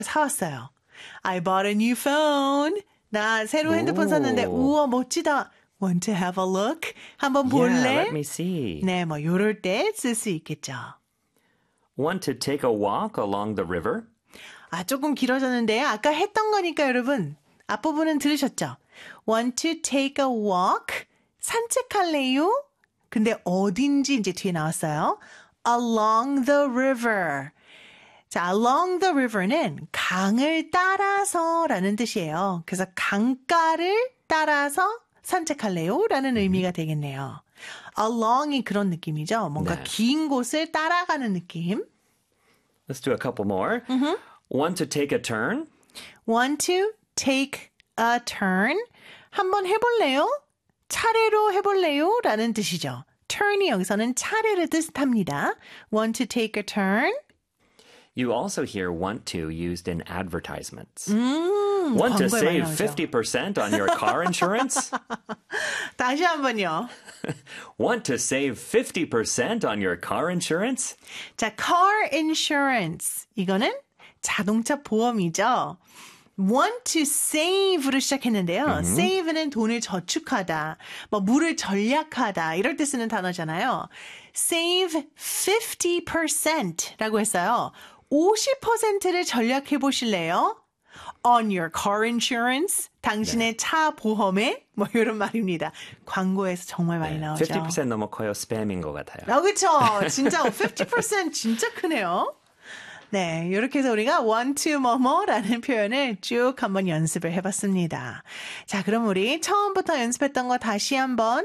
사왔어요. I bought a new phone. 나 새로 핸드폰 샀는데 우와 멋지다. Want to have a look? 한번 볼래? Yeah, let me see. 네, 뭐 요럴 때 쓸 수 있겠죠. Want to take a walk along the river? 조금 길어졌는데요. 아까 했던 거니까 여러분 앞부분은 들으셨죠? Want to take a walk? 산책할래요? 근데 어딘지 이제 뒤에 나왔어요. Along the river. 자, along the river는 강을 따라서라는 뜻이에요. 그래서 강가를 따라서 산책할래요? 라는 의미가 되겠네요. along이 그런 느낌이죠. 뭔가 네. 긴 곳을 따라가는 느낌. Let's do a couple more. Want to take a turn? Want to take a turn? 한번 해볼래요? 차례로 해볼래요? 라는 뜻이죠. turn이 여기서는 차례를 뜻합니다. Want to take a turn? You also hear want to used in advertisements. Want to 광고에 많이 save 나오죠. 50% on your car insurance? 다시 한번요. Want to save 50% on your car insurance? 자, car insurance. 이거는 자동차 보험이죠. Want to save로 시작했는데요. save는 돈을 저축하다, 뭐 물을 절약하다 이럴 때 쓰는 단어잖아요. Save 50%라고 했어요. 50%를 절약해 보실래요? On your car insurance, 당신의 차 보험에 뭐 이런 말입니다. 광고에서 정말 많이 나오죠. 50% 너무 커요. 스팸인 것 같아요. 그렇죠. 진짜 50% 진짜 크네요. 네, 이렇게 해서 우리가 want to 뭐뭐라는 표현을 쭉 한번 연습을 해봤습니다. 자, 그럼 우리 처음부터 연습했던 거 다시 한번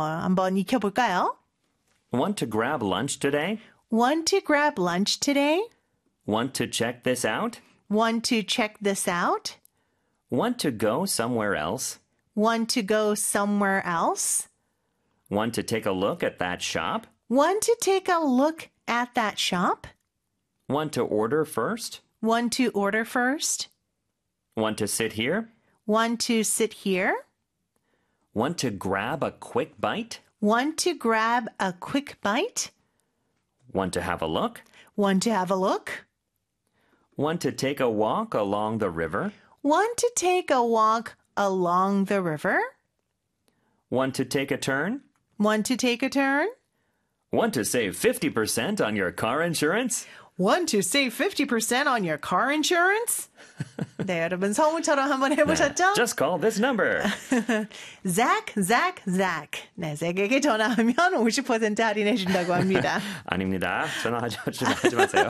익혀볼까요? Want to grab lunch today? Want to grab lunch today? Want to check this out? Want to check this out? Want to go somewhere else? Want to go somewhere else? Want to take a look at that shop? Want to take a look at that shop? Want to order first? Want to order first? Want to sit here? Want to sit here? Want to grab a quick bite? Want to grab a quick bite? Want to have a look? Want to have a look? Want to take a walk along the river? Want to take a walk along the river? Want to take a turn? Want to take a turn? Want to save 50% on your car insurance? Want to save 50% on your car insurance? 네, 여러분 성우처럼 한번 해보셨죠? Just call this number. Zach. 네, 잭에게 전화하면 50% 할인해준다고 합니다. 아닙니다. 전화하지 마세요.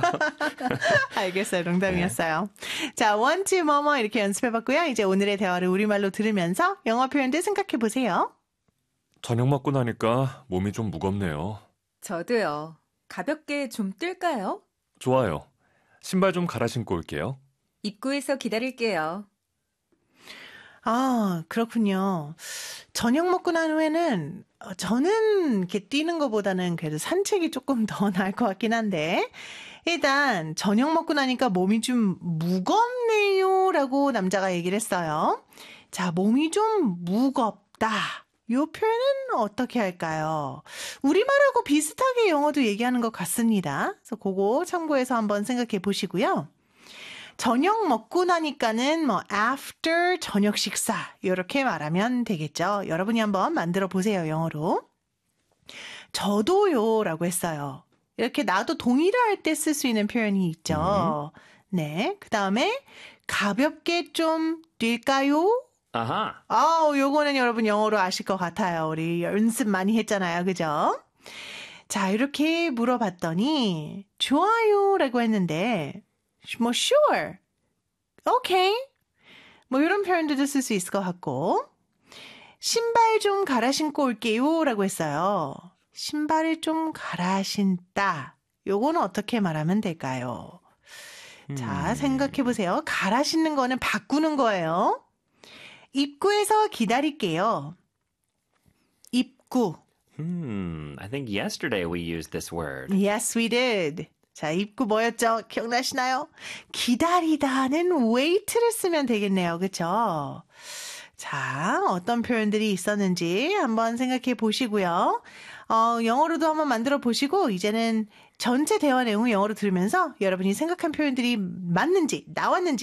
알겠어요. 농담이었어요. 자, want to 뭐뭐 이렇게 연습해봤고요. 이제 오늘의 대화를 우리말로 들으면서 영어 표현들 생각해보세요. 저녁 먹고 나니까 몸이 좀 무겁네요. 저도요. 가볍게 좀 뛸까요? 좋아요. 신발 좀 갈아 신고 올게요. 입구에서 기다릴게요. 그렇군요. 저녁 먹고 난 후에는 저는 이렇게 뛰는 것보다는 그래도 산책이 조금 더 나을 것 같긴 한데 일단 저녁 먹고 나니까 몸이 좀 무겁네요 라고 남자가 얘기를 했어요. 자, 몸이 좀 무겁다. 이 표현은 어떻게 할까요? 우리말하고 비슷하게 영어도 얘기하는 것 같습니다. 그래서 그거 참고해서 한번 생각해 보시고요. 저녁 먹고 나니까는 뭐 after 저녁 식사 이렇게 말하면 되겠죠. 여러분이 한번 만들어 보세요. 영어로. 저도요 라고 했어요. 이렇게 나도 동의를 할 때 쓸 수 있는 표현이 있죠. 네. 그 다음에 가볍게 좀 뛸까요? 아하. 요거는 여러분 영어로 아실 것 같아요. 우리 연습 많이 했잖아요. 그죠? 자, 이렇게 물어봤더니 좋아요 라고 했는데 뭐 sure, okay 뭐 이런 표현들도 쓸 수 있을 것 같고 신발 좀 갈아 신고 올게요 라고 했어요. 신발을 좀 갈아 신다. 요거는 어떻게 말하면 될까요? 자, 생각해 보세요. 갈아 신는 거는 바꾸는 거예요. 입구에서 기다릴게요. 입구. I think yesterday we used this word. Yes, we did. 자, 입구 뭐였죠? 기억나시나요? 기다리다는 wait를 쓰면 되겠네요. 그렇죠? 자, 어떤 표현들이 있었는지 한번 생각해 보시고요. 영어로도 한번 만들어 보시고 이제는 전체 대화 내용을 영어로 들으면서 여러분이 생각한 표현들이 맞는지 나왔는지